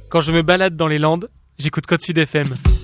Quand je me balade dans les Landes, j'écoute Côte Sud FM.